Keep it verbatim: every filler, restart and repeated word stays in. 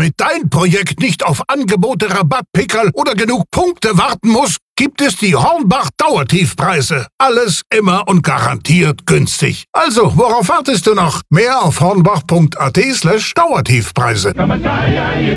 damit dein Projekt nicht auf Angebote, Rabattpickerl oder genug Punkte warten muss, gibt es die Hornbach Dauertiefpreise. Alles immer und garantiert günstig. Also, worauf wartest du noch? Mehr auf hornbach punkt at slash Dauertiefpreise.